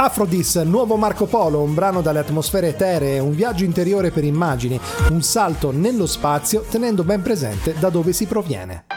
Aphrodis, nuovo Marco Polo, un brano dalle atmosfere eteree, un viaggio interiore per immagini, un salto nello spazio tenendo ben presente da dove si proviene.